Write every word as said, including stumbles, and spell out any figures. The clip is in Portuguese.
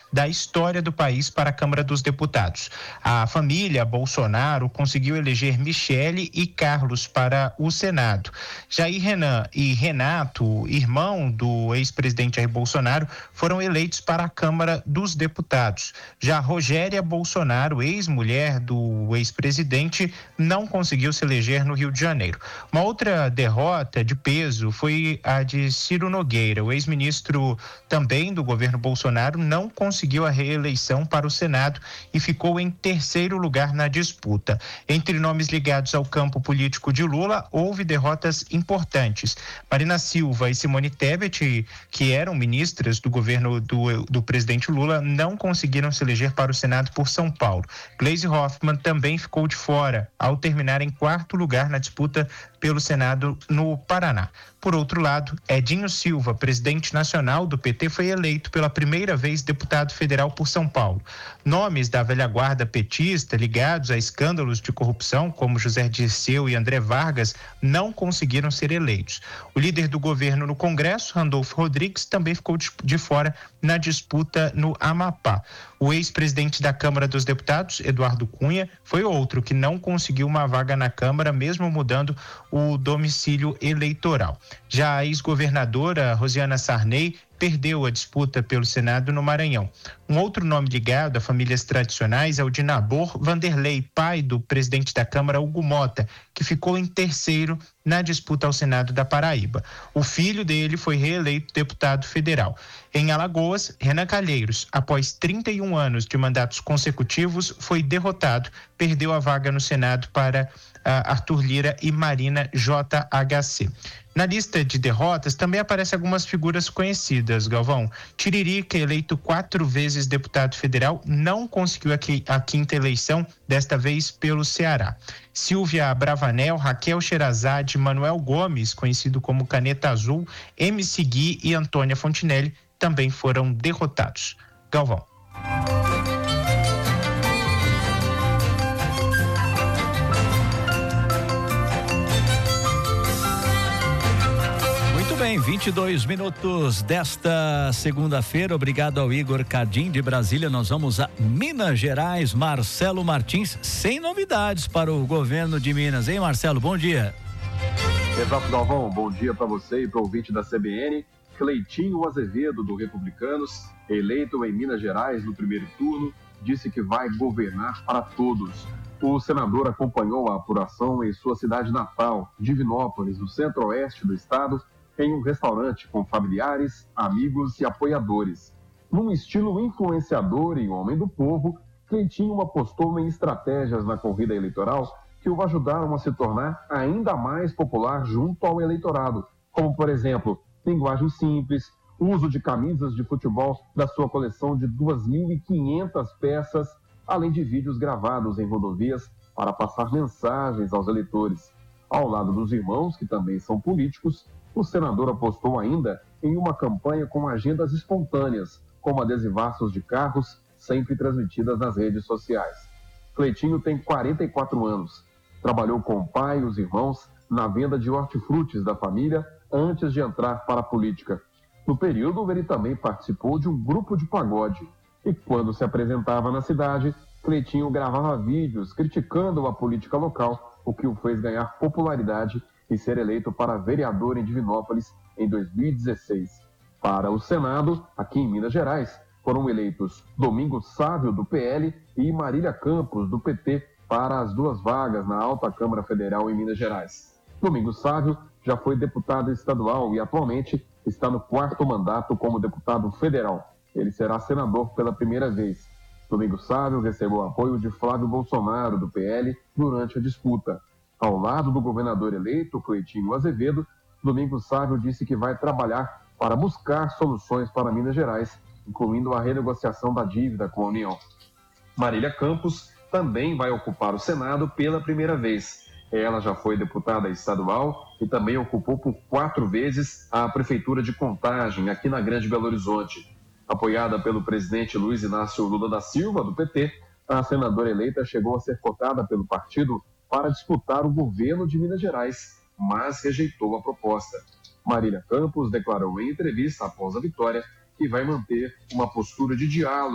da história do país para a Câmara dos Deputados. A família Bolsonaro conseguiu eleger Michele e Carlos para o Senado. Jair Renan e Renato, irmão do ex-presidente Jair Bolsonaro, foram eleitos para a Câmara dos Deputados. Já Rogéria Bolsonaro, ex-mulher do ex-presidente, não conseguiu se eleger no Rio de Janeiro. Uma outra derrota de peso foi a de Ciro Nogueira. O ex-ministro também do governo Bolsonaro não conseguiu a reeleição para o Senado e ficou em terceiro lugar na disputa. Entre nomes ligados ao campo político de Lula, houve derrotas importantes. Marina Silva e Simone Tebet, que eram ministras do governo do, do presidente Lula, não conseguiram se eleger para o Senado por São Paulo. Gleisi Hoffmann também ficou de fora, ao terminar em quarto lugar na disputa pelo Senado no Paraná. Por outro lado, Edinho Silva, presidente nacional do P T, foi eleito pela primeira vez deputado federal por São Paulo. Nomes da velha guarda petista ligados a escândalos de corrupção, como José Dirceu e André Vargas, não conseguiram ser eleitos. O líder do governo no Congresso, Randolfo Rodrigues, também ficou de fora na disputa no Amapá. O ex-presidente da Câmara dos Deputados, Eduardo Cunha, foi outro que não conseguiu uma vaga na Câmara, mesmo mudando o domicílio eleitoral. Já a ex-governadora Rosiana Sarney perdeu a disputa pelo Senado no Maranhão. Um outro nome ligado a famílias tradicionais é o de Nabor Vanderlei, pai do presidente da Câmara, Hugo Mota, que ficou em terceiro na disputa ao Senado da Paraíba. O filho dele foi reeleito deputado federal. Em Alagoas, Renan Calheiros, após trinta e um anos de mandatos consecutivos, foi derrotado, perdeu a vaga no Senado para uh, Arthur Lira e Marina J H C. Na lista de derrotas também aparecem algumas figuras conhecidas, Galvão. Tiririca, eleito quatro vezes deputado federal, não conseguiu aqui a quinta eleição, desta vez pelo Ceará. Silvia Bravanel, Raquel Sherazade, Manuel Gomes, conhecido como Caneta Azul, M C Gui e Antônia Fontinelli também foram derrotados. Galvão. Bem, vinte e dois minutos desta segunda-feira. Obrigado ao Igor Cardim de Brasília. Nós vamos a Minas Gerais. Marcelo Martins, sem novidades para o governo de Minas, hein, Marcelo? Bom dia. Exato, Galvão. Bom dia para você e para o ouvinte da C B N. Cleitinho Azevedo, do Republicanos, eleito em Minas Gerais no primeiro turno, disse que vai governar para todos. O senador acompanhou a apuração em sua cidade natal, Divinópolis, no centro-oeste do estado, em um restaurante com familiares, amigos e apoiadores. Num estilo influenciador e homem do povo, Cleitinho apostou em estratégias na corrida eleitoral que o ajudaram a se tornar ainda mais popular junto ao eleitorado, como, por exemplo, linguagem simples, uso de camisas de futebol da sua coleção de duas mil e quinhentas peças, além de vídeos gravados em rodovias para passar mensagens aos eleitores. Ao lado dos irmãos, que também são políticos, o senador apostou ainda em uma campanha com agendas espontâneas, como adesivaços de carros, sempre transmitidas nas redes sociais. Cleitinho tem quarenta e quatro anos. Trabalhou com o pai e os irmãos na venda de hortifrutis da família antes de entrar para a política. No período, ele também participou de um grupo de pagode. E quando se apresentava na cidade, Cleitinho gravava vídeos criticando a política local, o que o fez ganhar popularidade e ser eleito para vereador em Divinópolis em dois mil e dezesseis. Para o Senado, aqui em Minas Gerais, foram eleitos Domingos Sávio, do P L, e Marília Campos, do P T, para as duas vagas na Alta Câmara Federal em Minas Gerais. Domingos Sávio já foi deputado estadual e atualmente está no quarto mandato como deputado federal. Ele será senador pela primeira vez. Domingos Sávio recebeu apoio de Flávio Bolsonaro, do P L, durante a disputa. Ao lado do governador eleito, Cleitinho Azevedo, Domingos Sávio disse que vai trabalhar para buscar soluções para Minas Gerais, incluindo a renegociação da dívida com a União. Marília Campos também vai ocupar o Senado pela primeira vez. Ela já foi deputada estadual e também ocupou por quatro vezes a Prefeitura de Contagem, aqui na Grande Belo Horizonte. Apoiada pelo presidente Luiz Inácio Lula da Silva, do P T, a senadora eleita chegou a ser cotada pelo partido para disputar o governo de Minas Gerais, mas rejeitou a proposta. Marília Campos declarou em entrevista após a vitória que vai manter uma postura de diálogo